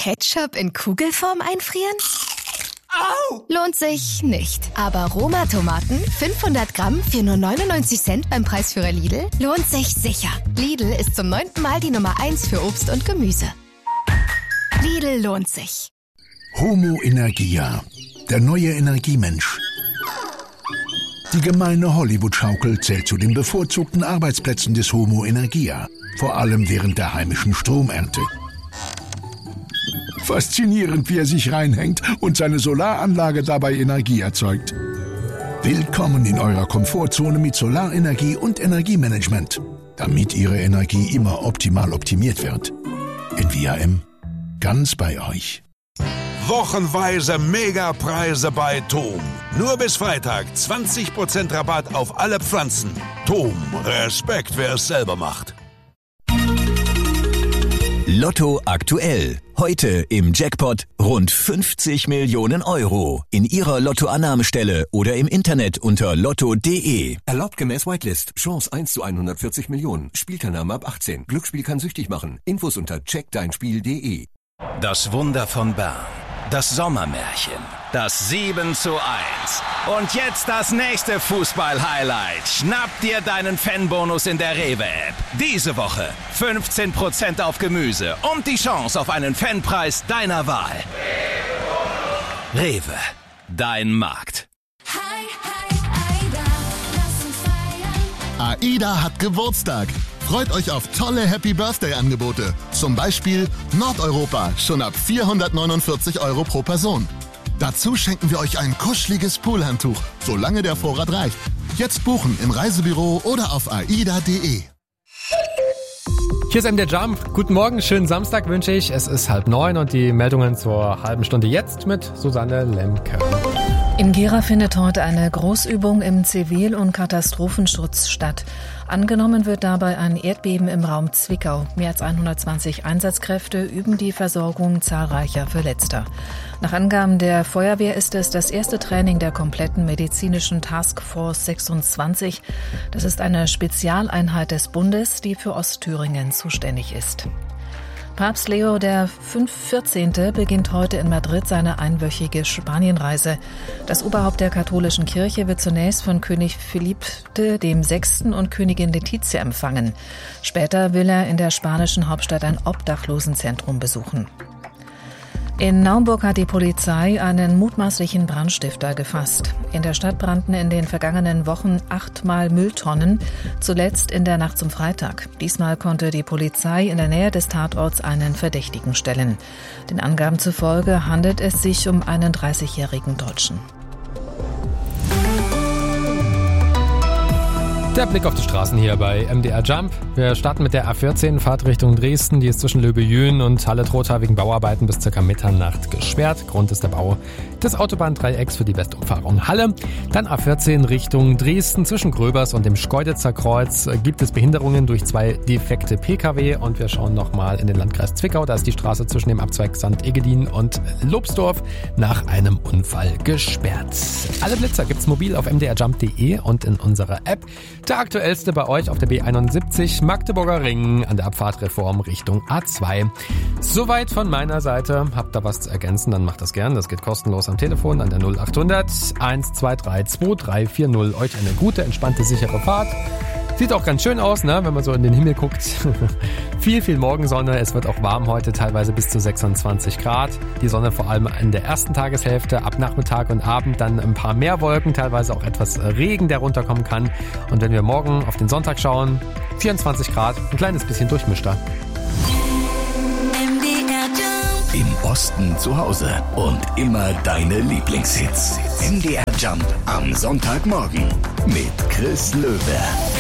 Ketchup in Kugelform einfrieren? Au! Lohnt sich nicht. Aber Roma-Tomaten, 500 Gramm für nur 99 Cent beim Preisführer Lidl, lohnt sich sicher. Lidl ist zum 9. Mal die Nummer 1 für Obst und Gemüse. Lidl lohnt sich. Homo Energia, der neue Energiemensch. Die gemeine Hollywood-Schaukel zählt zu den bevorzugten Arbeitsplätzen des Homo Energia, vor allem während der heimischen Stromernte. Faszinierend, wie er sich reinhängt und seine Solaranlage dabei Energie erzeugt. Willkommen in eurer Komfortzone mit Solarenergie und Energiemanagement, damit Ihre Energie immer optimal optimiert wird. NVIM, ganz bei euch. Wochenweise Megapreise bei TOM. Nur bis Freitag 20% Rabatt auf alle Pflanzen. TOM, Respekt, wer es selber macht. Lotto aktuell. Heute im Jackpot rund 50 Millionen Euro. In Ihrer Lottoannahmestelle oder im Internet unter lotto.de. Erlaubt gemäß Whitelist. Chance 1 zu 140 Millionen. Spielteilnahme ab 18. Glücksspiel kann süchtig machen. Infos unter checkdeinspiel.de. Das Wunder von Bern. Das Sommermärchen. Das 7:1. Und jetzt das nächste Fußball-Highlight. Schnapp dir deinen Fanbonus in der Rewe-App. Diese Woche 15% auf Gemüse und die Chance auf einen Fanpreis deiner Wahl. Rewe, dein Markt. AIDA hat Geburtstag. Freut euch auf tolle Happy-Birthday-Angebote. Zum Beispiel Nordeuropa, schon ab 449 € pro Person. Dazu schenken wir euch ein kuscheliges Poolhandtuch, solange der Vorrat reicht. Jetzt buchen im Reisebüro oder auf aida.de. Hier ist der Jump. Guten Morgen, schönen Samstag wünsche ich. Es ist 8:30 und die Meldungen zur halben Stunde jetzt mit Susanne Lemke. In Gera findet heute eine Großübung im Zivil- und Katastrophenschutz statt. Angenommen wird dabei ein Erdbeben im Raum Zwickau. Mehr als 120 Einsatzkräfte üben die Versorgung zahlreicher Verletzter. Nach Angaben der Feuerwehr ist es das erste Training der kompletten medizinischen Taskforce 26. Das ist eine Spezialeinheit des Bundes, die für Ostthüringen zuständig ist. Papst Leo XIV. Beginnt heute in Madrid seine einwöchige Spanienreise. Das Oberhaupt der katholischen Kirche wird zunächst von König Philipp VI. Und Königin Letizia empfangen. Später will er in der spanischen Hauptstadt ein Obdachlosenzentrum besuchen. In Naumburg hat die Polizei einen mutmaßlichen Brandstifter gefasst. In der Stadt brannten in den vergangenen Wochen 8-mal Mülltonnen, zuletzt in der Nacht zum Freitag. Diesmal konnte die Polizei in der Nähe des Tatorts einen Verdächtigen stellen. Den Angaben zufolge handelt es sich um einen 30-jährigen Deutschen. Der Blick auf die Straßen hier bei MDR Jump. Wir starten mit der A14, Fahrt Richtung Dresden. Die ist zwischen Löbejün und Halle-Trotha wegen Bauarbeiten bis ca. Mitternacht gesperrt. Grund ist der Bau des Autobahndreiecks für die Westumfahrung Halle. Dann A14 Richtung Dresden. Zwischen Gröbers und dem Schkeuditzer Kreuz gibt es Behinderungen durch 2 defekte Pkw. Und wir schauen nochmal in den Landkreis Zwickau. Da ist die Straße zwischen dem Abzweig St. Egedin und Lobsdorf nach einem Unfall gesperrt. Alle Blitzer gibt's mobil auf mdrjump.de und in unserer App. Der aktuellste bei euch auf der B71 Magdeburger Ring an der Abfahrtreform Richtung A2. Soweit von meiner Seite. Habt ihr was zu ergänzen, dann macht das gern. Das geht kostenlos am Telefon an der 0800 123 2340. Euch eine gute, entspannte, sichere Fahrt. Sieht auch ganz schön aus, ne, wenn man so in den Himmel guckt. viel Morgensonne. Es wird auch warm heute, teilweise bis zu 26 Grad. Die Sonne vor allem in der ersten Tageshälfte, ab Nachmittag und Abend dann ein paar mehr Wolken, teilweise auch etwas Regen, der runterkommen kann. Und wenn wir morgen auf den Sonntag schauen, 24 Grad, ein kleines bisschen durchmischter. Im Osten zu Hause und immer deine Lieblingshits. MDR Jump am Sonntagmorgen mit Chris Löwe.